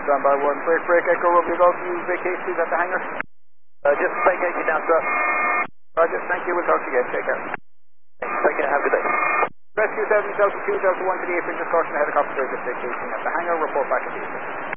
stand by 1. Break, Echo, Romeo Golf, you vacate, please, at the hangar. Just vacate you down, sir. Roger, thank you, we'll talk to you again, take care. Take care, have a good day. Rescue 7, Delta 2, Delta 1 to the apron, just caution the helicopter, just vacating at the hangar, report back at the apron.